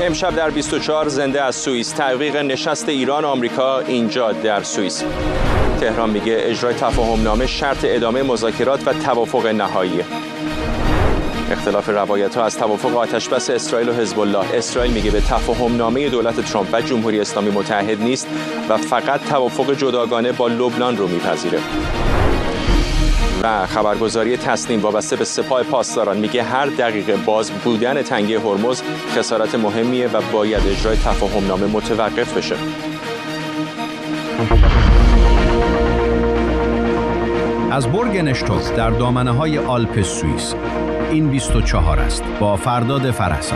امشب در 24 زنده از سوئیس تعقیق نشست ایران آمریکا اینجا در سوئیس. تهران میگه اجرای تفاهمنامه شرط ادامه مذاکرات و توافق نهاییه. اختلاف روایت‌ها از توافق آتشبس اسرائیل و حزب الله. اسرائیل میگه به تفاهمنامه دولت ترامپ و جمهوری اسلامی متحد نیست و فقط توافق جداگانه با لبنان رو میپذیره. و خبرگزاری تسنیم وابسته به سپاه پاسداران میگه هر دقیقه باز بودن تنگه هرمز خسارت مهمیه و باید اجرای تفاهمنامه متوقف بشه. از برگ نشتوک در دامنه‌های آلپ سوئیس این 24 است با فرداد فرحزاد.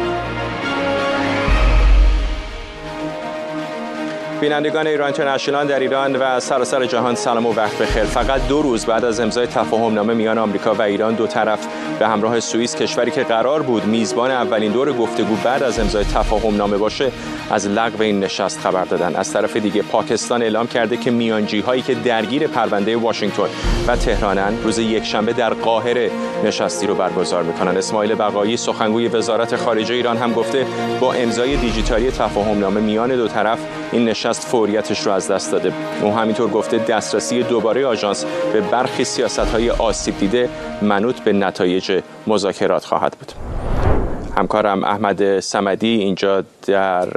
بینندگان ایران اینترنشنال در ایران و سراسر جهان سلام و وقت بخیر. فقط 2 روز بعد از امضای تفاهمنامه میان آمریکا و ایران، دو طرف به همراه سوئیس، کشوری که قرار بود میزبان اولین دور گفتگو بعد از امضای تفاهمنامه باشه، از لغو این نشست خبر دادن. از طرف دیگه پاکستان اعلام کرده که میانجی‌هایی که درگیر پرونده واشنگتن و تهرانن روز یکشنبه در قاهره نشستی رو برگزار میکنن. اسماعیل بقایی سخنگوی وزارت خارجه ایران هم گفته با امضای دیجیتالی تفاهمنامه میان دو طرف این نشست فوریتش رو از دست داده. او همینطور گفته دسترسی دوباره آژانس به برخی سیاست‌های آسیب دیده منوط به نتایج مذاکرات خواهد بود. همکارم احمد صمدی اینجا در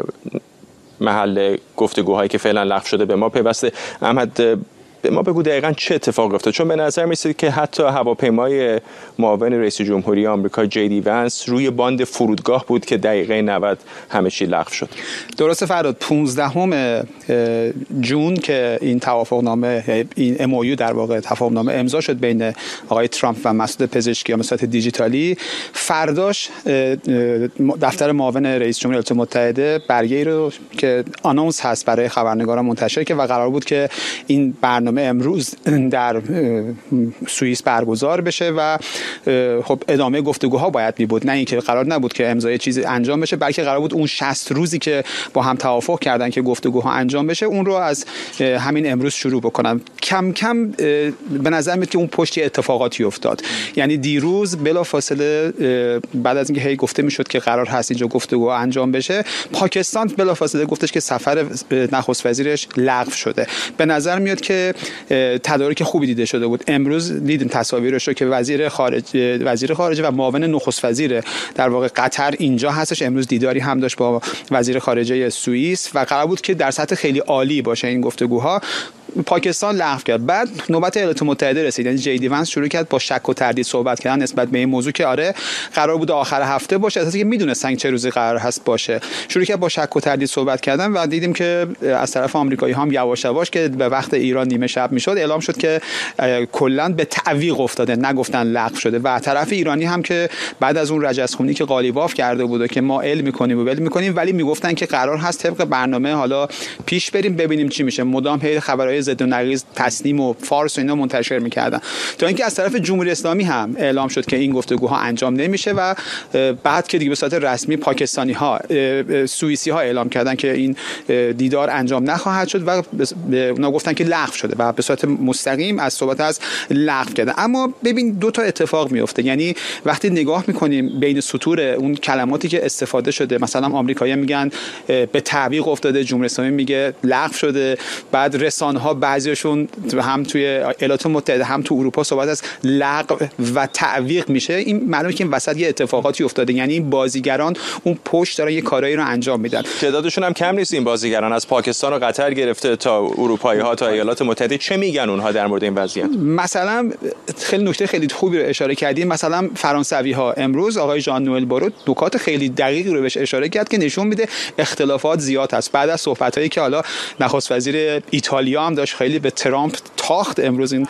محل گفتگوهایی که فعلا لغو شده به ما پیوسته. احمد، به ما بگو دقیقاً چه اتفاق افتاد، چون به نظر می‌رسید که حتی هواپیمای معاون رئیس جمهوری آمریکا جی دی ونس روی باند فرودگاه بود که دقیقه 90 همه چی لغو شد. درسته فراد، 15 ژوئن که این توافقنامه، این MOU در واقع تفاهمنامه امضا شد بین آقای ترامپ و مسعود پزشکیان به صورت دیجیتالی. فرداش دفتر معاون رئیس جمهوری ایالات متحده برگه‌ای رو که آنونس هست برای خبرنگاران منتشر کرد و قرار بود که این برنامه امروز در سوئیس برگزار بشه و خب ادامه گفتگوها باید می بود، نه اینکه قرار نبود که امضای چیزی انجام بشه، بلکه قرار بود اون 60 روزی که با هم توافق کردن که گفتگوها انجام بشه اون رو از همین امروز شروع بکنن. کم کم به نظر میاد که اون پشتی اتفاقاتی افتاد. یعنی دیروز بلافاصله بعد از اینکه هی گفته میشد که قرار هست اینجا گفتگو انجام بشه، پاکستان بلافاصله گفتش که سفر نخست وزیرش لغو شده. به نظر میاد که تدارک خوبی دیده شده بود. امروز دیدیم تصاویرش رو که وزیر خارجه و معاون نخست وزیر در واقع قطر اینجا هستش. امروز دیداری هم داشت با وزیر خارجه سوئیس و قرار بود که در سطح خیلی عالی باشه این گفتگوها. پاکستان لغو کرد. بعد نوبت ایالات متحده رسید. یعنی جی دی ونس شروع کرد با شک و تردید صحبت کردن نسبت به این موضوع که آره قرار بود آخر هفته باشه، اساسا که میدونستن چه روزی قرار هست باشه. شروع کرد با شک و تردید صحبت کردن و دیدیم که از طرف آمریکایی هم یواش یواش که به وقت ایران نیمه شب میشد اعلام شد که کلا به تعویق افتاده، نگفتن لغو شده. و طرف ایرانی هم که بعد از اون رجزخونی که قالیباف کرده بود که ما علم میکنیم ولی میگفتن که قرار هست طبق برنامه حالا پیش بریم ببینیم چی میشه. مدام هی خبرهای ضد و نقیض تسنیم و فارس و اینا منتشر میکردن تا اینکه از طرف جمهوری اسلامی هم اعلام شد که این گفتگوها انجام نمیشه و بعد که دیگه به صورت رسمی پاکستانی ها سوئیسی ها اعلام کردن که این دیدار انجام نخواهد شد و اونا گفتن که لغو شده و به صورت مستقیم از صحبت از لغو کردن. اما ببین دو تا اتفاق میفته. یعنی وقتی نگاه میکنیم بین سطور اون کلماتی که استفاده شده، مثلا آمریکایی‌ها میگن به تعویق افتاده، جمهوری اسلامی میگه لغو شده، بعد رسانه‌ها بعضیشون هم توی ایالات متحده هم تو اروپا صحبت از لغو و تعویق میشه. این معلومه که این وسط یه اتفاقاتی افتاده. یعنی این بازیگران اون پشت دارن یه کارایی رو انجام میدن. تعدادشون هم کم نیست. این بازیگران از پاکستان و قطر گرفته تا اروپایی‌ها تا ایالات متحده. چه میگن اونها در مورد این وضعیت؟ مثلا خیلی نکته خیلی خوبی رو اشاره کردیم. مثلا فرانسوی‌ها امروز آقای ژان نوئل بارو نکات خیلی دقیقی رو بهش اشاره کرد که نشون میده اختلافات زیاد هست. بعد از صحبتایی که حالا نخست وزیر ایتالیا هم داشت خیلی به ترامپ تاخت امروز این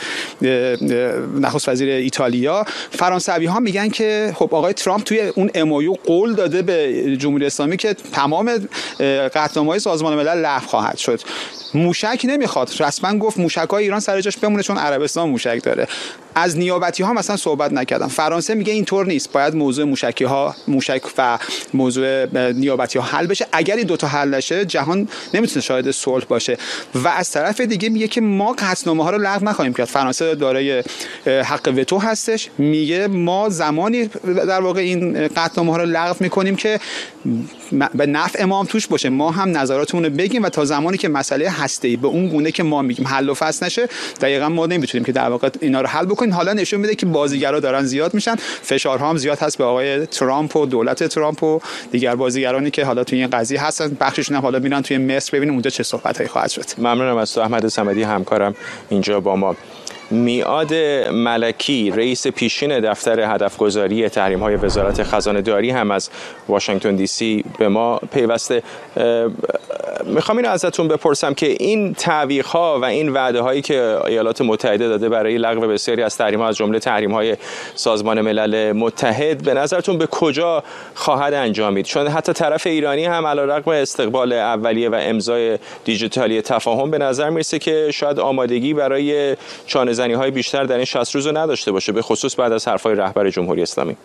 نخست وزیر ایتالیا، فرانسوی‌ها میگن که خب آقای ترامپ توی اون MOU قول داده به جمهوری اسلامی که تمام قطعنامه‌های سازمان ملل لغو خواهد شد. موشک نمیخواد، رسما گفت موشک‌های ایران سر جاش بمونه چون عربستان موشک داره. از نیابتی ها مثلا صحبت نکردم. فرانسه میگه اینطور نیست، باید موضوع موشک و موضوع نیابتی ها حل بشه. اگر این دوتا حل نشه جهان نمیتونه شاهد صلح باشه. و از طرف دیگه میگه که ما قطعنامه ها رو لغو نخواهیم کرد. فرانسه دارای حق وتو هستش، میگه ما زمانی در واقع این قطعنامه ها رو لغو میکنیم که به نفع ما هم توش باشه، ما هم نظراتمون رو بگیم و تا زمانی که مسئله هسته‌ای به اون گونه که ما میگیم حل و فصل نشه دقیقاً ما نمیتونیم که در واقع اینا رو حل بکنیم. حالا نشون میده که بازیگرا دارن زیاد میشن، فشارها هم زیاد هست به آقای ترامپ و دولت ترامپ و دیگر بازیگرانی که حالا توی این قضیه هستن. بخششون هم حالا میرن توی مصر ببینیم اونجا چه صحبتایی خواهد شد. ممنونم از تو احمد صمدی همکارم اینجا با ما. میعاد ملکی رئیس پیشین دفتر هدفگذاری تحریم‌های وزارت خزانه‌داری هم از واشنگتن دی سی به ما پیوسته. میخوام اینو ازتون بپرسم که این تعویق‌ها و این وعده‌هایی که ایالات متحده داده برای لغو بسیاری از تحریم‌ها از جمله تحریم‌های سازمان ملل متحد به نظرتون به کجا خواهد انجامید؟ چون حتی طرف ایرانی هم علیرغم استقبال اولیه و امضای دیجیتالی تفاهم به نظر میرسه که شاید آمادگی برای چانه‌زنی‌های بیشتر در این 60 روز رو نداشته باشه، به خصوص بعد از حرف‌های رهبر جمهوری اسلامی.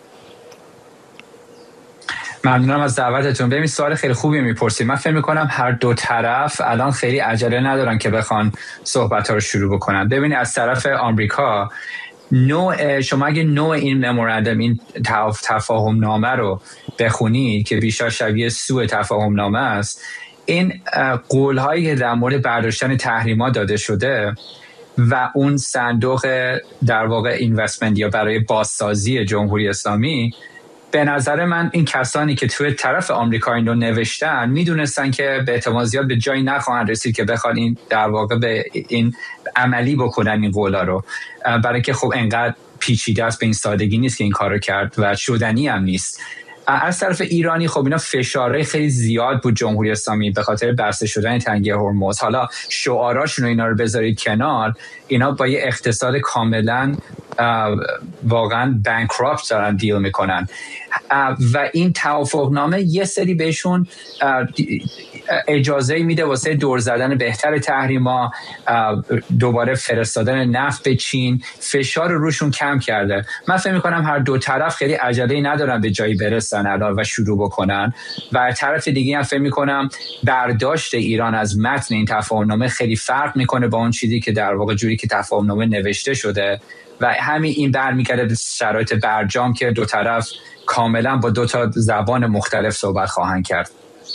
ممنونم از دعوتتون. ببین سوال خیلی خوبی میپرسید. من فکر می‌کنم هر دو طرف الان خیلی عجله ندارن که بخوان صحبت‌ها رو شروع بکنن. ببین از طرف آمریکا شما اگه نوع این ممورندوم، این تفاهم نامه رو بخونید که بیشتر شبیه سوء تفاهم نامه است، این قول‌هایی که در مورد برداشتن تحریم‌ها داده شده و اون صندوق در واقع اینوستمنت یا برای بازسازی جمهوری اسلامی، به نظر من این کسانی که توی طرف آمریکا این رو نوشتن میدونستن که به احتمال زیاد به جایی نخواهند رسید که بخوان این در واقع به این عملی بکنن این قولا رو، برای که خب انقدر پیچیده است، به این سادگی نیست که این کارو کرد و شدنی هم نیست. از طرف ایرانی خب اینا فشاره خیلی زیاد بود جمهوری اسلامی به خاطر بسته شدن تنگه هرمز. حالا شعاراشون و اینا رو بذارید کنار، اینا با یه اقتصاد کاملا واقعا بانکراپت دارن دیل میکنن و این توافقنامه یه سری بهشون اجازه میده واسه دور زدن بهتر تحریما، دوباره فرستادن نفت به چین، فشار روشون کم کرده. من فکر میکنم هر دو طرف خیلی عجله ندارن به جایی برسن الان و شروع بکنن و طرف دیگه هم فکر میکنم برداشت ایران از متن این تفاهمنامه خیلی فرق میکنه با اون چیزی که در واقع جوری که تفاهمنامه نوشته شده و همین این برمیگرده به شرایط برجام که دو طرف کاملا با دو تا زبان مختلف صحبت خواهند کرد.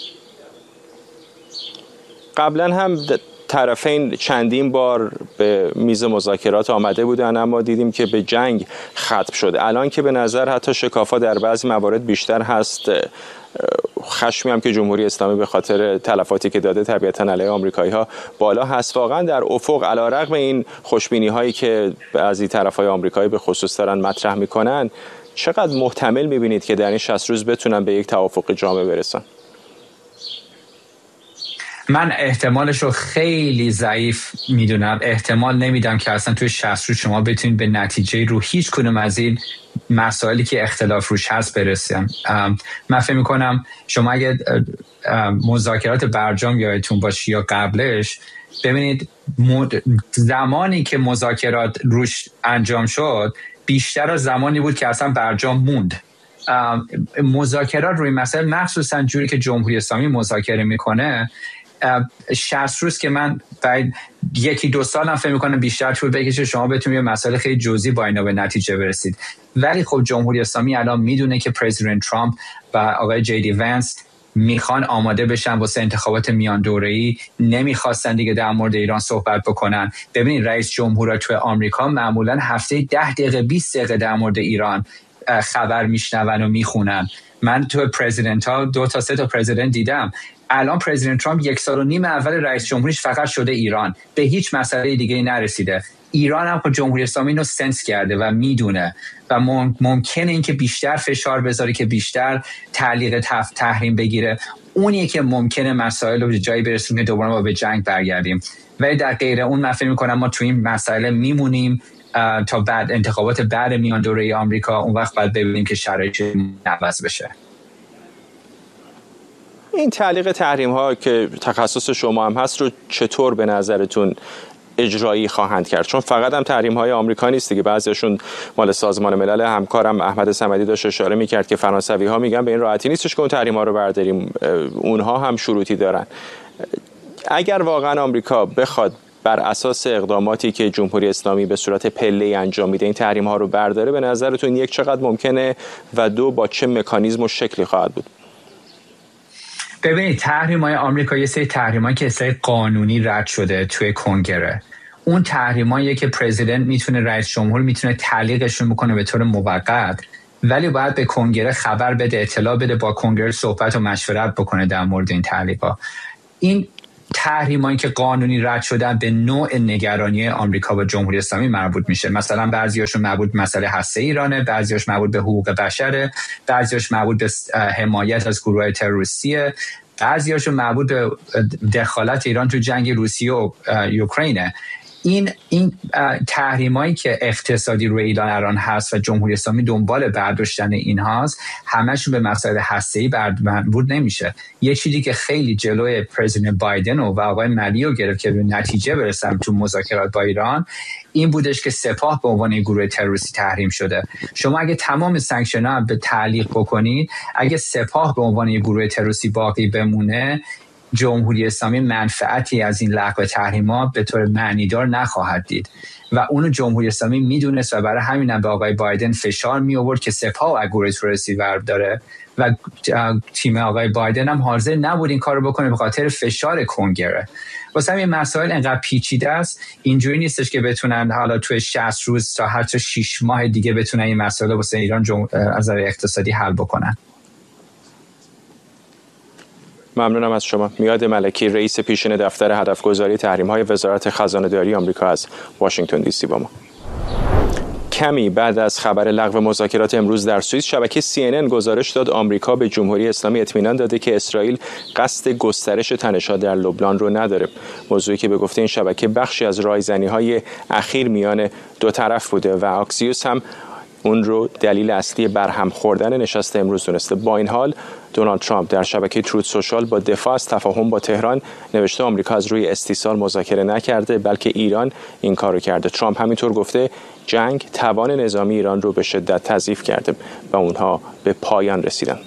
قبلا هم طرفین چندین بار به میز مذاکرات آمده بودن اما دیدیم که به جنگ ختم شد. الان که به نظر حتی شکافا در بعضی موارد بیشتر هست، خشمی هم که جمهوری اسلامی به خاطر تلفاتی که داده طبیعتاً علیه آمریکایی‌ها بالا هست، واقعا در افق علیرغم این خوشبینی‌هایی که بعضی طرف‌های آمریکایی به خصوص دارن مطرح می‌کنن، چقدر محتمل می‌بینید که در این 60 روز بتونن به یک توافق جامع برسن؟ من احتمالش رو خیلی ضعیف میدونم. احتمال نمیدم که اصلا توی 60 روز شما بتونید به نتیجه رو هیچ کدوم از این مسائلی که اختلاف روش هست برسیم. من فکر میکنم شما اگه مذاکرات برجام یادتون باشه یا قبلش، ببینید زمانی که مذاکرات روش انجام شد بیشتر از زمانی بود که اصلا برجام موند. مذاکرات روی مسائل مخصوصا جوری که جمهوری اسلامی مذاکره میکنه 60 روز که من باید یکی دو سال هم فکر میکنم بیشتر طول بکشه شما بتونید یه مسئله خیلی جزئی با اینا به نتیجه برسید. ولی خب جمهوری اسلامی الان میدونه که پرزیدنت ترامپ و آقای جی دی ونس میخوان آماده بشن واسه انتخابات میان دوره‌ای، نمیخواستن دیگه در مورد ایران صحبت بکنن. ببینید رئیس جمهورها توی آمریکا معمولا هفته 10 دقیقه 20 دقیقه در مورد ایران خبر میشنون و میخونن. من تو پرزیدنت ها 2 تا 3 تا پرزیدنت دیدم. الان پرزیدنت ترامپ 1.5 سال اول رئیس جمهوریش فقط شده ایران، به هیچ مسئله دیگه نرسیده. ایران هم جمهوری اسلامی رو سنس کرده و میدونه و ممکنه این که بیشتر فشار بذاره که بیشتر تعلیق تحریم بگیره. اونیه که ممکنه مسائل رو به جایی برسونه دوباره ما به جنگ برگردیم. ولی در غیر اون من فکر می‌کنم ما تو این مسئله میمونیم تا بعد انتخابات بعد میان دوره آمریکا. اون وقت باید ببینیم که شرایط عوض بشه. این تعلیق تحریم ها که تخصص شما هم هست رو چطور به نظرتون اجرایی خواهند کرد؟ چون فقط هم تحریم‌های آمریکا نیست دیگه، بعضیشون مال سازمان ملل. همکارم احمد صمدی داشت اشاره می‌کرد که فرانسوی‌ها میگن به این راحتی نیستش که اون تحریم‌ها رو برداریم، اونها هم شروطی دارن. اگر واقعا آمریکا بخواد بر اساس اقداماتی که جمهوری اسلامی به صورت پله‌ای انجام میده این تحریم‌ها رو برداره، به نظرتون یک چقدر ممکنه و دو با چه مکانیزم و شکلی خواهد بود؟ ببینید، تحریم‌های آمریکا یه سری تحریم‌هایی که اصلا قانونی رد شده توی کنگره. اون تحریم‌هایی که پرزیدنت میتونه، رئیس جمهور میتونه تعلیقشون بکنه به طور موقت، ولی باید به کنگره خبر بده، اطلاع بده، با کنگره صحبت و مشورت بکنه در مورد این تحریم‌ها. این تحریمایی که قانونی رد شدن به نوع نگرانی آمریکا و جمهوری اسلامی مربوط میشه. مثلا بعضیاشون مربوط به مسئله هسته ایرانه، بعضیاش مربوط به حقوق بشره، بعضیاش مربوط به حمایت از گروه تروریستیه، بعضیاشون مربوط به دخالت ایران تو جنگ روسیه و اوکراینه. این تحریمایی که اقتصادی روی ایران هست و جمهوری اسلامی دنبال برداشتن اینهاست، همشون به مسائل هسته‌ای مربوط نمیشه. یه چیزی که خیلی جلوی پرزیدنت بایدن و آقای ملیو گرفت که به نتیجه برسن تو مذاکرات با ایران، این بودش که سپاه به عنوان گروه تروریستی تحریم شده. شما اگه تمام سانکشن‌ها به تعلیق بکنید، اگه سپاه به عنوان گروه تروریستی باقی بمونه، جمهوری اسلامی منفعتی از این لغو تحریم‌ها به طور معنیدار نخواهد دید و اونو جمهوری اسلامی میدونست و برای همین هم به آقای بایدن فشار می آورد که سپاه از گروه تروریستی برداره و تیم آقای بایدن هم حاضر نبود این کارو بکنه به خاطر فشار کنگره. واسه همین مسائل انقدر پیچیده است، اینجوری نیستش که بتونن حالا توی 60 روز تا حتی 6 ماه دیگه بتونن این مسائل واسه ایران از نظر اقتصادی حل بکنن. ممنونم از شما. میاد ملکی، رئیس پیشین دفتر هدفگذاری تحریم‌های وزارت خزانه‌داری آمریکا از واشنگتن دی سی با ما. کمی بعد از خبر لغو مذاکرات امروز در سوئیس، شبکه CNN گزارش داد آمریکا به جمهوری اسلامی اطمینان داده که اسرائیل قصد گسترش تنش‌ها در لبنان رو نداره. موضوعی که به گفته این شبکه بخشی از رایزنی‌های اخیر میان دو طرف بوده و آکسیوس هم اون رو دلیل اصلی برهم خوردن نشست امروز دونسته. با این حال دونالد ترامپ در شبکه تروت سوشال با دفاع از تفاهم با تهران نوشته آمریکا از روی استیصال مذاکره نکرده بلکه ایران این کارو کرده. ترامپ همینطور گفته جنگ توان نظامی ایران رو به شدت تضعیف کرده و اونها به پایان رسیدن.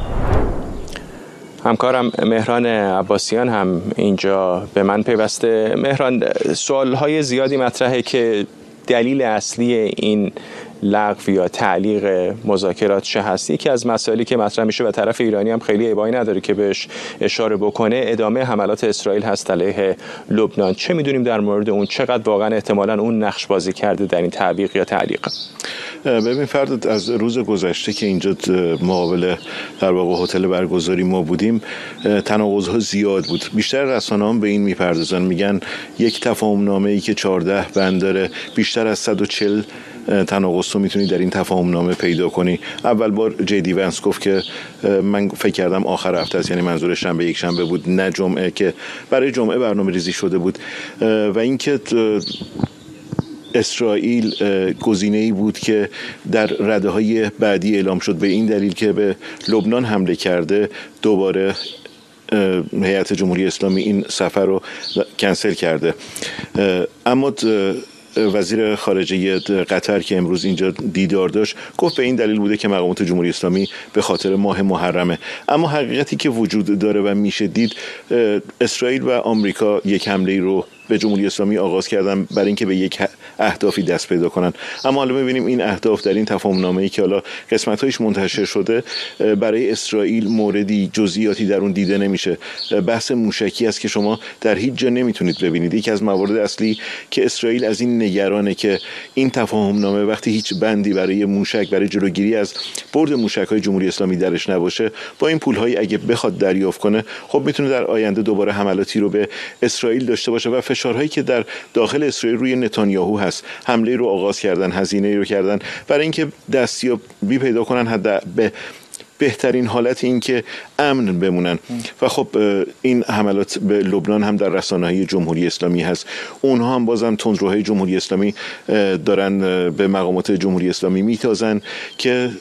همکارم مهران عباسیان هم اینجا به من پیوسته. مهران، سوالهای زیادی مطرحه که دلیل اصلی این لغو یا تعلیق مذاکرات چه هستی که از مسائلی که مطرح میشه و طرف ایرانی هم خیلی ابایی نداره که بهش اشاره بکنه، ادامه حملات اسرائیل هست علیه لبنان. چه میدونیم در مورد اون؟ چقدر واقعا احتمالاً اون نقش بازی کرده در این تعویق یا تعلیق؟ ببین فرد، از روز گذشته که اینجا مقابل در واقع هتل برگزاری ما بودیم، تناقض‌ها زیاد بود. بیشتر رسانه‌ها به این میپردازن، میگن یک تفاهم نامه‌ای که 14 بند داره بیشتر از 140 تناقض رو میتونی در این تفاهم نامه پیدا کنی. اول بار جی دی ونس گفت که من فکر کردم آخر هفته است، یعنی منظورش شنبه یک شنبه بود نه جمعه، که برای جمعه برنامه ریزی شده بود. و اینکه اسرائیل گزینه‌ای بود که در رده‌های بعدی اعلام شد به این دلیل که به لبنان حمله کرده. دوباره هیئت جمهوری اسلامی این سفر رو کنسل کرده. اما وزیر خارجه قطر که امروز اینجا دیدار داشت گفت به این دلیل بوده که مقامات جمهوری اسلامی به خاطر ماه محرمه. اما حقیقتی که وجود داره و میشه دید، اسرائیل و آمریکا یک حمله رو به جمهوری اسلامی آغاز کردن برای اینکه به یک اهدافی دست پیدا کنن. اما حالا می‌بینیم این اهداف در این تفاهم نامه‌ای که حالا قسمت‌هایش منتشر شده، برای اسرائیل موردی جزئیاتی در اون دیده نمیشه. بحث موشکی است که شما در هیچ جا نمیتونید ببینید. یکی از موارد اصلی که اسرائیل از این نگرانه که این تفاهم نامه وقتی هیچ بندی برای موشک، برای جلوگیری از برد موشک‌های جمهوری اسلامی درش نباشه، با این پول‌های اگه بخواد دریافت کنه، خب میتونه در آینده دوباره حملاتی رو به اسرائیل داشته باشه و فشارهایی که در داخل اسرائیل روی نتانیاهو هست، حمله رو آغاز کردن، هزینه رو کردن برای اینکه دستیابی پیدا کنن حد به بهترین حالت، این که امن بمونن. و خب این حملات به لبنان هم در رسانه‌های جمهوری اسلامی هست. اونها هم بازم تندروهای جمهوری اسلامی دارن به مقامات جمهوری اسلامی میتازن که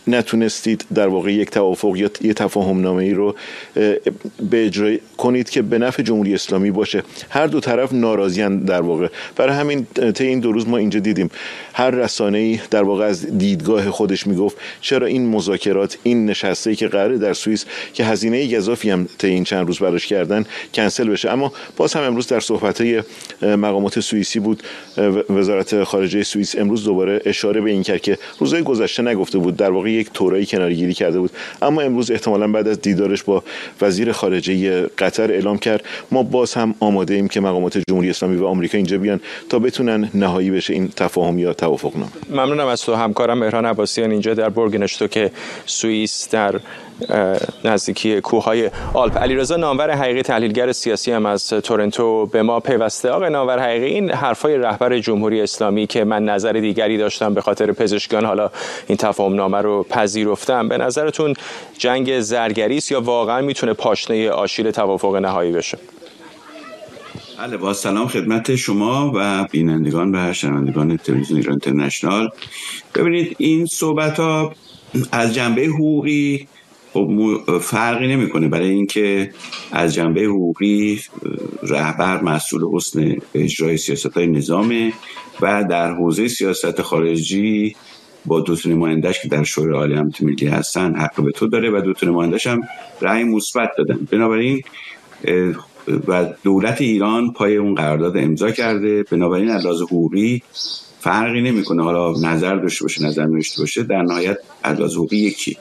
نتونستید در واقع یک توافق یا یه تفاهم نامه‌ای رو به اجرا کنید که به نفع جمهوری اسلامی باشه. هر دو طرف ناراضیان در واقع. برای همین طی این 2 روز ما اینجا دیدیم هر رسانه‌ای در واقع از دیدگاه خودش میگفت چرا این مذاکرات، این نشسته‌ای که قراره در سوئیس که هزینه گزافی هم طی این چند روز براش کردن کنسل بشه. اما باز هم امروز در صحبت‌های مقامات سوئیسی بود، وزارت خارجه سوئیس امروز دوباره اشاره به این کرد که روزهای گذشته نگفته بود، در واقع یک طورایی کناره‌گیری کرده بود، اما امروز احتمالاً بعد از دیدارش با وزیر خارجه قطر اعلام کرد ما باز هم آماده ایم که مقامات جمهوری اسلامی و آمریکا اینجا بیان تا بتونن نهایی بشه این تفاهم یا توافقنامه. ممنونم از تو همکارم مهران عباسیان اینجا در بورگنشتوک سوئیس در نزدیکی کوههای آلپ. علیرضا نامور حقیقی تحلیلگر سیاسی هم از تورنتو به ما پیوسته. آقای نامور حقیقی، این حرفای رهبر جمهوری اسلامی که من نظر دیگری داشتم به خاطر پزشکان حالا این تفاهم نامه رو پذیرفتم، به نظرتون جنگ زرگری است یا واقعا میتونه پاشنه آشیل توافق نهایی بشه؟ بله، با سلام خدمت شما و بینندگان و شنوندگان تلویزیون ایران اینترنشنال. ببینید این صحبت‌ها از جنبه حقوقی فرقی نمی‌کنه، برای اینکه از جنبه حقوقی رهبر مسئول حسن اجرای سیاست‌های نظامه و در حوزه سیاست خارجی با 2 نماینده‌اش که در شورای عالی امنیت ملی هستن حق به تو داره و 2 نماینده‌اش هم رأی مثبت دادن. بنابراین و دولت ایران پای اون قرارداد امضا کرده، بنابراین از لحاظ حقوقی فرقی نمیکنه حالا نظر داشته باشه نظر نداشته باشه، در نهایت از لحاظ حقوقی یکی.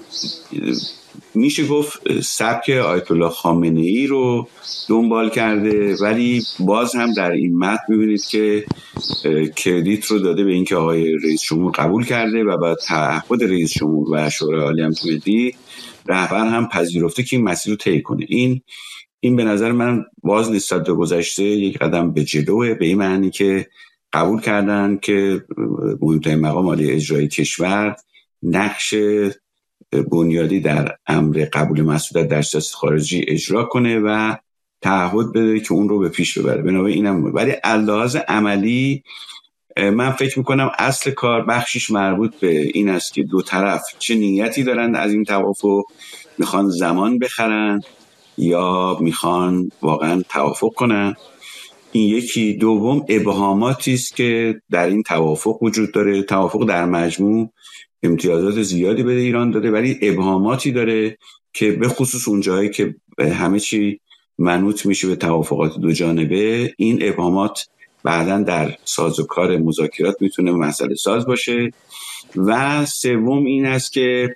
میشه گفت سبک آیت الله خامنه‌ای رو دنبال کرده، ولی باز هم در این متن می‌بینید که کردیت رو داده به اینکه آقای رئیس جمهور قبول کرده و با تعهد رئیس جمهور و شورای عالی امنیت ملی رهبر هم پذیرفته که این مسیر رو طی کنه. این به نظر من باز نسبت به گذشته یک قدم به جلوه، به این معنی که قبول کردن که مهمترین مقام عالی اجرایی کشور نقش بنیادی در امر قبول مسئولیت در سیاست خارجی اجرا کنه و تعهد بده که اون رو به پیش ببره. بنابراین اینم، ولی از لحاظ عملی من فکر میکنم اصل کار بخشش مربوط به این است که 2 طرف چه نیتی دارن از این توافق، میخوان زمان بخرن یا میخوان واقعا توافق کنن. این یکی. دوم، ابهاماتی است که در این توافق وجود داره. توافق در مجموع امتیازات زیادی به ایران داده، ولی ابهاماتی داره که به خصوص اون جایی که همه چی منوط میشه به توافقات 2 جانبه، این ابهامات بعداً در سازوکار مذاکرات میتونه مسئله ساز باشه. و سوم این است که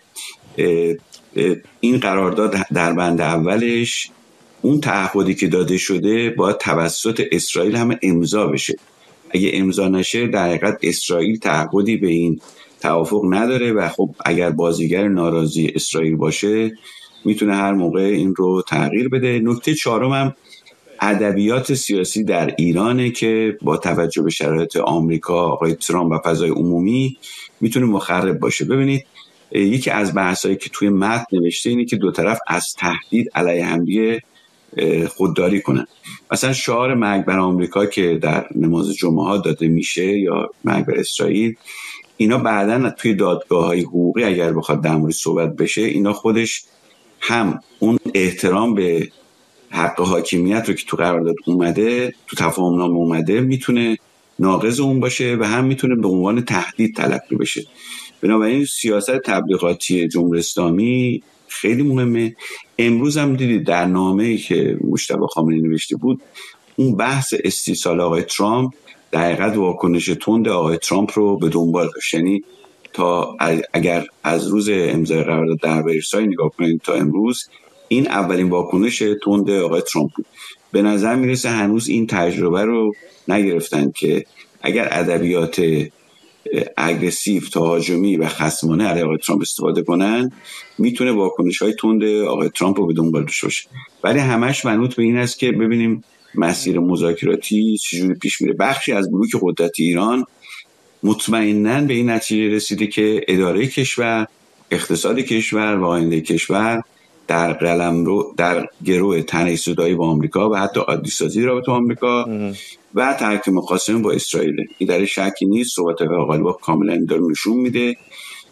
این قرارداد در بند اولش اون تعهدی که داده شده باید توسط اسرائیل هم امضا بشه. اگه امضا نشه در حقیقت اسرائیل تعهدی به این توافق نداره و خب اگر بازیگر ناراضی اسرائیل باشه میتونه هر موقع این رو تغییر بده. نکته 4 هم ادبیات سیاسی در ایرانه که با توجه به شرایط آمریکا، آقای ترامپ و فضای عمومی میتونه مخرب باشه. ببینید یکی از بحثایی که توی متن نوشته اینه که 2 طرف از تهدید علیه همدیگه خودداری کنن. مثلا شعار مرگ بر آمریکا که در نماز جمعه ها داده میشه یا مرگ بر اسرائیل، اینا بعداً توی دادگاه‌های حقوقی اگر بخواد در مورد صحبت بشه، اینا خودش هم اون احترام به حق حاکمیت رو که تو قرارداد اومده، تو تفاهم نامه اومده، میتونه ناقض اون باشه و هم میتونه به عنوان تهدید تلقی بشه. بنابراین سیاست تبلیغاتی جمهوری اسلامی خیلی مهمه. امروز هم دیدید در نامه‌ای که مجتبی خامنه‌ای نوشته بود، اون بحث استیصال آقای ترامپ در حقیقت واکنش تند آقای ترامپ رو به دنبال داشت. یعنی تا اگر از روز امضای قرارداد در ورسای نگاه کنید تا امروز، این اولین واکنش تند آقای ترامپ بود. به نظر میرسه هنوز این تجربه رو نگرفتن که اگر ادبیات اگریسیو، تهاجمی و خصمانه علیه آقای ترامپ استفاده کنن، میتونه واکنش‌های تند آقای ترامپ رو به دنبال داشته باشه. ولی همش منوط به این است که ببینیم مسیر مذاکراتی چجوری پیش میره. بخشی از بلوک قدرت ایران مطمئناً به این نتیجه رسیده که اداره کشور، اقتصاد کشور و آینده کشور در قلمرو، در گروه تنش‌زدایی با آمریکا و حتی عادی سازی رابطه با آمریکا و ترک مقاسمه با اسرائیل. این در شکی نیست. صحبت آقای غالباف کاملا داره نشون میده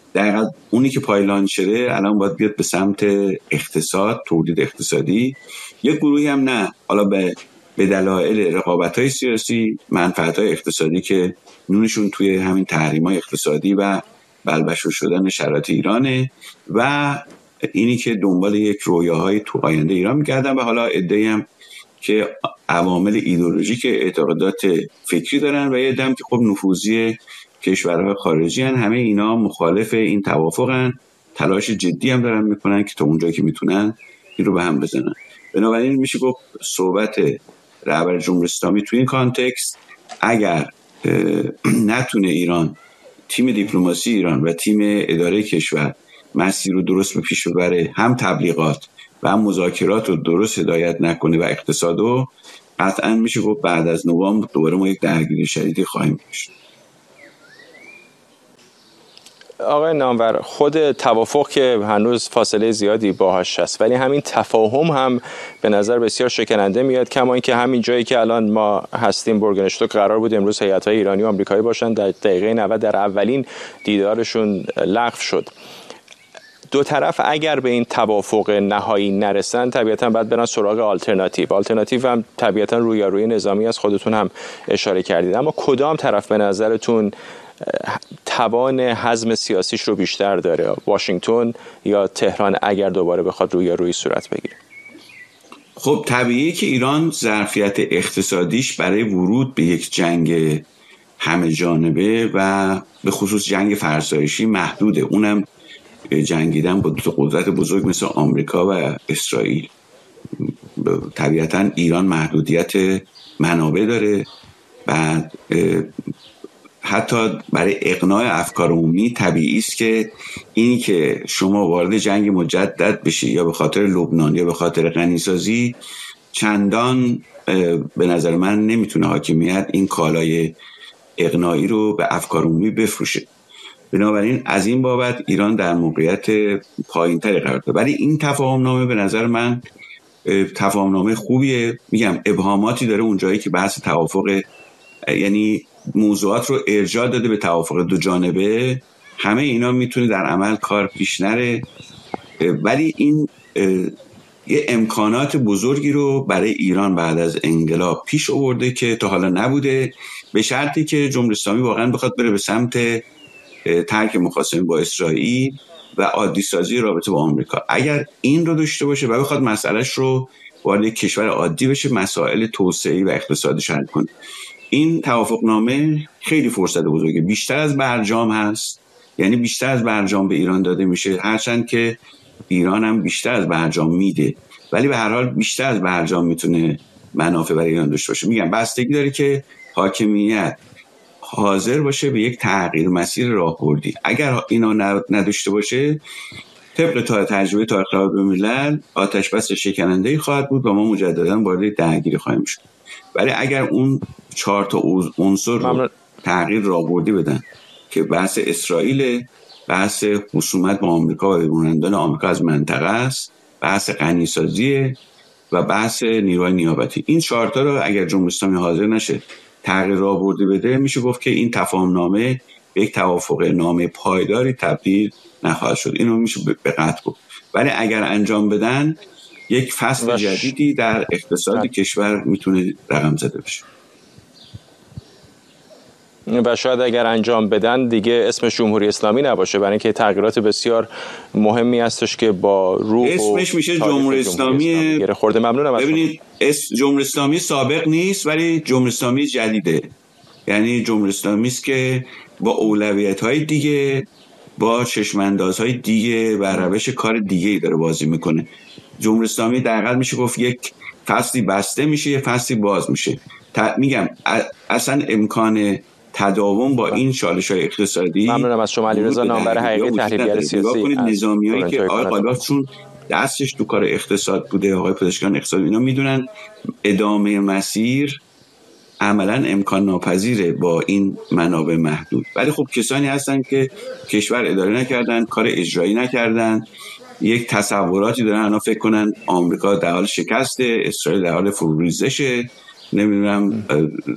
دقیقاً اونی که پایلان شده الان باید بیاد به سمت اقتصاد، تولید اقتصادی. یک گروهی هم نه، حالا به دلایل رقابت‌های سیاسی، منفعت‌های اقتصادی که نونشون توی همین تحریم‌های اقتصادی و بلبشو شدن شرایط ایرانه و اینی که دنبال یک رویاهای تو آینده ایران می‌کردن و حالا عده‌ای هم که عوامل ایدئولوژیک اعتقادات فکری دارن و یه عده‌ای که خب نفوذی کشورهای خارجی هن. همه اینا مخالف این توافقن، تلاش جدی هم دارن میکنن که تا اونجایی که میتونن این رو به هم بزنن. بنابراین میشه گفت صحبت رهبر جمهوری اسلامی تو این کانتکست اگر نتونه ایران، تیم دیپلماسی ایران و تیم اداره کشور مسیر رو درست به پیش ببره، هم تبلیغات و هم مذاکرات رو درست هدایت نکنه و اقتصادو، قطعا میشه گفت بعد از نوامبر دوباره ما یک درگیری شدیدی خواهیم داشت. آقای نامور، خود توافق که هنوز فاصله زیادی باهاش هست، ولی همین تفاهم هم به نظر بسیار شکننده میاد، کما اینکه همین جایی که الان ما هستیم برگنشتوک قرار بود امروز هیئت‌های ایرانی و آمریکایی باشن، در دقیقه 90 در اولین دیدارشون لغو شد. دو طرف اگر به این توافق نهایی نرسن طبیعتاً باید برن سراغ آلترناتیو هم طبیعتاً رویارویی نظامی از خودتون هم اشاره کردید، اما کدام طرف به نظرتون توان هضم سیاسیش رو بیشتر داره، واشنگتن یا تهران اگر دوباره بخواد رویارویی صورت بگیره؟ خب طبیعیه که ایران ظرفیت اقتصادیش برای ورود به یک جنگ همه جانبه و به خصوص جنگ فرسایشی محدوده، اونم جنگیدن با دو قدرت بزرگ مثل آمریکا و اسرائیل. طبیعتا ایران محدودیت منابع داره، بعد حتی برای اقناع افکار عمومی طبیعی است که اینی که شما وارد جنگ مجدد بشی یا به خاطر لبنان یا به خاطر غنیسازی چندان به نظر من نمیتونه حاکمیت این کالای اقناعی رو به افکار عمومی بفروشه. بنابراین از این بابت ایران در موقعیت پایین‌تری قرار داره. ولی این تفاهم‌نامه به نظر من تفاهم‌نامه خوبیه. میگم ابهاماتی داره اونجایی که بحث توافق، یعنی موضوعات رو ارجاع داده به توافق دو جانبه، همه اینا میتونه در عمل کار پیش نره، ولی این یه امکانات بزرگی رو برای ایران بعد از انقلاب پیش آورده که تا حالا نبوده، به شرطی که جمهوری اسلامی واقعا بخواد بره به سمت ترک مخاصمه با اسرائیل و عادی سازی رابطه با آمریکا. اگر این رو داشته باشه و بخواد مسئلهش رو وارد کشور عادی بشه، مسائل توسعه‌ای و اقتصادی حل کنه، این توافقنامه خیلی فرصت بزرگه، بیشتر از برجام هست، یعنی بیشتر از برجام به ایران داده میشه، هرچند که ایران هم بیشتر از برجام میده، ولی به هر حال بیشتر از برجام میتونه منافع برای ایران داشته باشه. میگم بستگی داره که حاکمیت حاضر باشه به یک تغییر مسیر راهبردی. اگر اینا نداشته باشه، طبق تجربه تاریخ روابط ملل آتش بس شکننده‌ای خواهد بود و ما مجددا وارد درگیری خواهیم شد. ولی اگر اون 4 تا عنصر رو تغییر راهبردی بدن که بحث اسرائیل، بحث خصومت با آمریکا و بمانندگان آمریکا از منطقه است، بحث غنیسازی و بحث نیروهای نیابتی، این 4 تا رو اگر جمهوری اسلامی حاضر نشه تغییر راهبردی بده، میشه گفت که این تفاهم‌نامه به یک توافق نامه پایداری تبدیل نخواهد شد. اینو میشه به قطع گفت. ولی اگر انجام بدن، یک فصل جدیدی در اقتصاد کشور میتونه رقم زده بشه. و شاید اگر انجام بدن دیگه اسمش جمهوری اسلامی نباشه، برای اینکه تغییرات بسیار مهمی هستش که با روح اسمش میشه جمهوری اسلامی. خورده ممنونم از ببینید جمهوری اسلامی سابق نیست، ولی جمهوری اسلامی جدیده، یعنی جمهوری اسلامی است که با اولویت‌های دیگه، با چشم‌اندازهای دیگه و روش کار دیگه‌ای داره بازی میکنه. جمهوری اسلامی دقیقاً میشه گفت یک فصلی بسته میشه، یک فصلی باز میشه. میگم اصلا امکان تداوم با این چالش‌های اقتصادی. ممنونم از شما علیرضا نامور، حقیقی تحلیلگر سیاسی. نظامیایی که آقای قالیباف چون دستش تو کار اقتصاد بوده، آقای پزشکان اقتصاد، اینا میدونن ادامه مسیر عملاً امکان ناپذیره با این منابع محدود. ولی خب کسانی هستن که کشور اداره نکردن، کار اجرایی نکردن، یک تصوراتی دارن، اونا فکر کنن آمریکا در حال شکسته، اسرائیل در حال فروریزشه، نمیدونم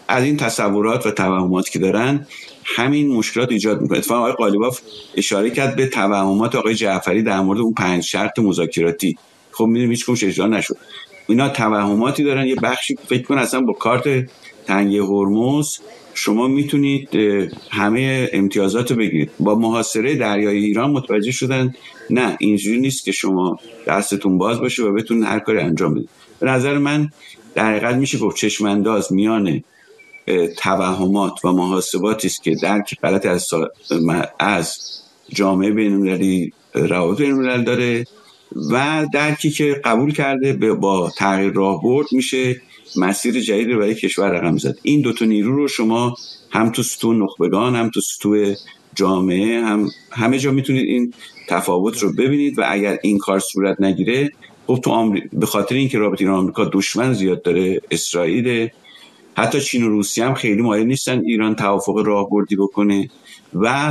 از این تصورات و توهماتی که دارن همین مشکلات ایجاد میکنه. اتفاقا آقای قالیباف اشاره کرد به توهمات آقای جعفری در مورد اون 5 شرط مذاکراتی. خب میدونیم هیچ کدومش اجرا نشد. اینا توهماتی دارن. یه بخشی فکر کن اصلا با کارت تنگه هرمز شما میتونید همه امتیازات رو بگیرید. با محاصره دریای ایران متوجه شدن نه، اینجوری نیست که شما دستتون باز باشه و بتونید هر کاری انجام بدید. به نظر من در حقیقت میشه گفت چشمانداز میان توهمات و محاسباتی است که درک غلط از جامعه بین‌المللی، روابط بین‌الملل داره و درکی که قبول کرده با تغییر راهبرد میشه مسیر جدید رو برای کشور رقم زد. این دوتا نیرو رو شما هم تو سطوح نخبگان هم تو سطوح جامعه همه جا میتونید این تفاوت رو ببینید و اگر این کار صورت نگیره خب تو به خاطر اینکه رابطه ایران آمریکا دشمن زیاد داره، اسرائیل، حتی چین و روسیه هم خیلی مایل نیستن ایران توافق راهبردی بکنه و